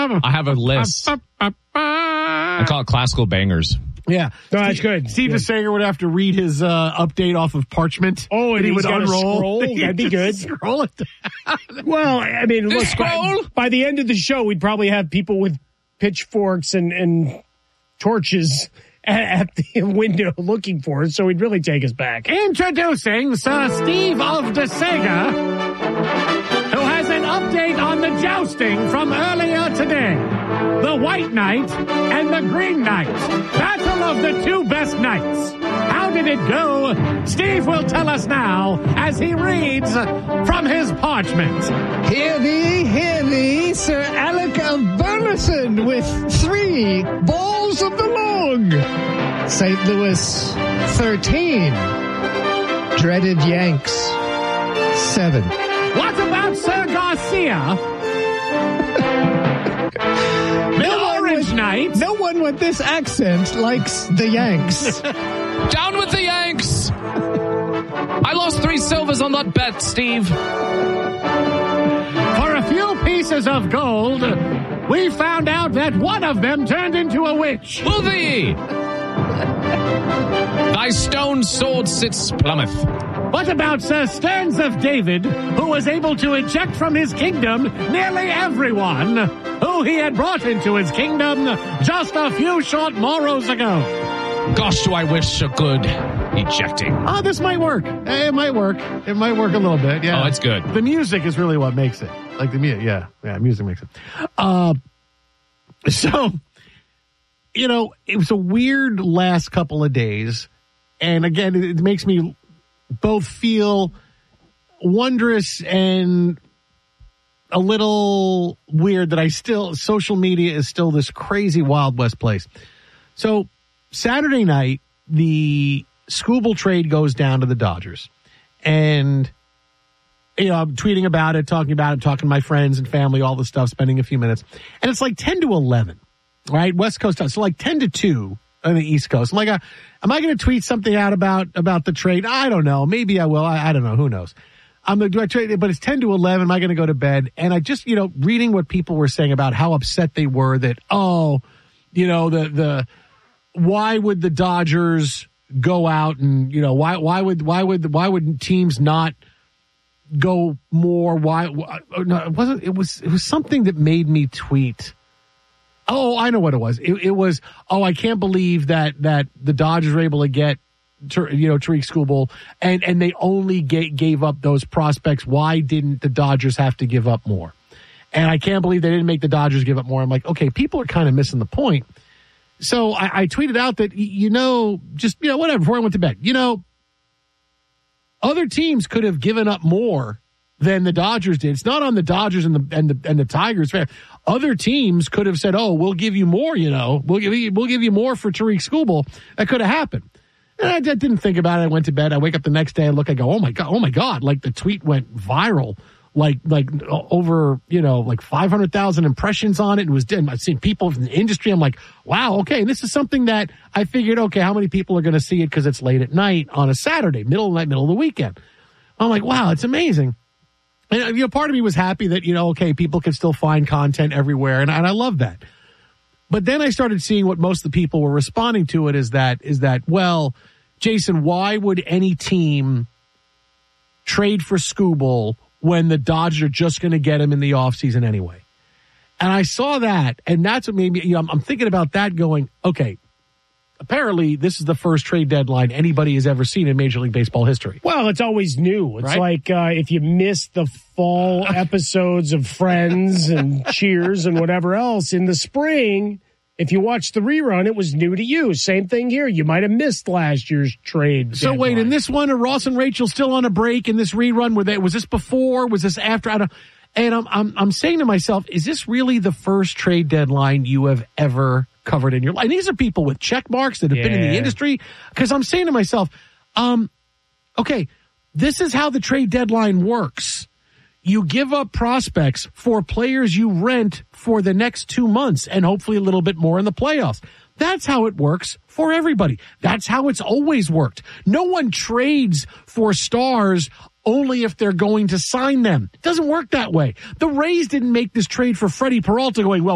I have a list. I call it classical bangers. Yeah. No, that's good. Steve the Sanger would have to read his update off of parchment. Oh, and he would unroll. Scroll. That'd be good. Scroll it. Well, I mean, look, by the end of the show, we'd probably have people with pitchforks and torches at the window looking for us, so he'd really take us back. Introducing Sir Steve of DeSager, who has an update on the jousting from earlier today. The White Knight and the Green Knight. Battle of the two best knights. How did it go? Steve will tell us now as he reads from his parchment. Hear thee, Sir Alec of Burleson with 3 balls of the log. St. Louis, 13. Dreaded Yanks, 7. What about Sir Garcia? Orange Knight. No one with this accent likes the Yanks. Down with the Yanks! I lost 3 silvers on that bet, Steve. For a few pieces of gold, we found out that one of them turned into a witch. Move ye! Thy stone sword sits Plymouth. What about Sir Stearns of David, who was able to eject from his kingdom nearly everyone who he had brought into his kingdom just a few short morrows ago? Gosh, do I wish a good ejecting. Oh, this might work. It might work. It might work a little bit, yeah. Oh, it's good. The music is really what makes it. Like the music, yeah, music makes it. So, you know, it was a weird last couple of days. And again, it makes me both feel wondrous and a little weird that social media is still this crazy Wild West place. So Saturday night, the Skubal trade goes down to the Dodgers. And, you know, I'm tweeting about it, talking to my friends and family, all the stuff, spending a few minutes. And it's like 10 to 11, right? West Coast time. So like 10 to 2 on the East Coast. I'm like, am I going to tweet something out about the trade? I don't know. Maybe I will. I don't know. Who knows? Do I trade it? But it's 10 to 11. Am I going to go to bed? And I just, you know, reading what people were saying about how upset they were that, why would the Dodgers go out and, you know, why would teams not go more? It was something that made me tweet. Oh, I know what it was. It was, I can't believe that the Dodgers were able to get, Tariq Skubal, and they only gave up those prospects. Why didn't the Dodgers have to give up more? And I can't believe they didn't make the Dodgers give up more. I'm like, okay, people are kind of missing the point. So I tweeted out that, whatever, before I went to bed, other teams could have given up more than the Dodgers did. It's not on the Dodgers and the Tigers. Other teams could have said, "Oh, we'll give you more. We'll give you more for Tariq Skubal." That could have happened. And I didn't think about it. I went to bed. I wake up the next day. I look. I go, "Oh my god!" Like the tweet went viral. Like over 500,000 impressions on it. It was. I've seen people from the industry. I'm like, wow, okay. And this is something that I figured, okay, how many people are going to see it because it's late at night on a Saturday, middle of the night, middle of the weekend. I'm like, wow, it's amazing. And part of me was happy that okay, people can still find content everywhere, and I love that. But then I started seeing what most of the people were responding to it is that well, Jason, why would any team trade for Skubal when the Dodgers are just going to get him in the offseason anyway? And I saw that, and that's what made me, I'm thinking about that going, okay, apparently this is the first trade deadline anybody has ever seen in Major League Baseball history. Well, it's always new. It's right? Like if you miss the fall episodes of Friends and Cheers and whatever else in the spring, if you watch the rerun, it was new to you. Same thing here. You might have missed last year's trade So deadline. wait, in this one, are Ross and Rachel still on a break in this rerun? Was this before? Was this after? I don't. And I'm saying to myself, is this really the first trade deadline you have ever covered in your life? And these are people with check marks that have been in the industry. Because I'm saying to myself, okay, this is how the trade deadline works. You give up prospects for players you rent for the next 2 months and hopefully a little bit more in the playoffs. That's how it works for everybody. That's how it's always worked. No one trades for stars only if they're going to sign them. It doesn't work that way. The Rays didn't make this trade for Freddie Peralta going, well,